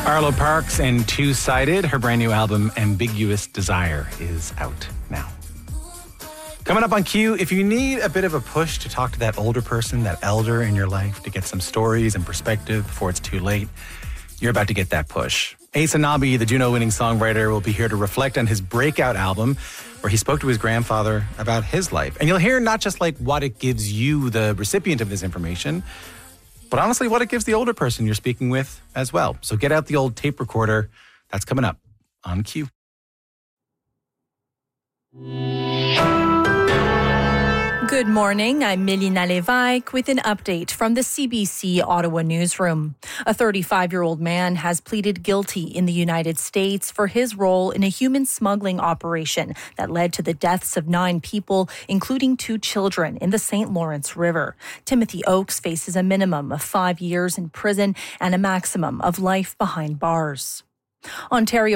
Arlo Parks and Two-Sided, her brand new album, Ambiguous Desire, is out now. Coming up on Q, if you need a bit of a push to talk to that older person, that elder in your life, to get some stories and perspective before it's too late, you're about to get that push. Asa Nabi, the Juno-winning songwriter, will be here to reflect on his breakout album, where he spoke to his grandfather about his life. And you'll hear not just like what it gives you, the recipient of this information, but honestly what it gives the older person you're speaking with as well. So get out the old tape recorder. That's coming up on Q. Good morning, I'm Melina Levesque with an update from the CBC Ottawa newsroom. A 35-year-old man has pleaded guilty in the United States for his role in a human smuggling operation that led to the deaths of 9 people, including 2 children, in the St. Lawrence River. Timothy Oakes faces a minimum of 5 years in prison and a maximum of life behind bars. Ontario